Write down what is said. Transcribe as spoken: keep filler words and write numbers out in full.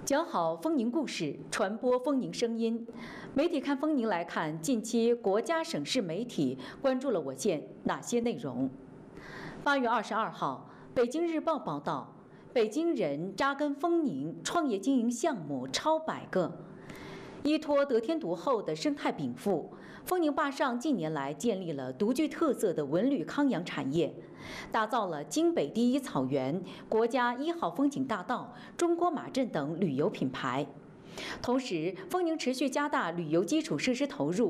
讲好丰宁故事，传播丰宁声音。媒体看丰宁来看，近期国家省市媒体关注了我县哪些内容？八月二十二号，《北京日报》报道，北京人扎根丰宁，创业经营项目超百个。依托得天独厚的生态禀赋，丰宁坝上近年来建立了独具特色的文旅康养产业，打造了京北第一草原、国家一号风景大道、中国马镇等旅游品牌。同时，丰宁持续加大旅游基础设施投入，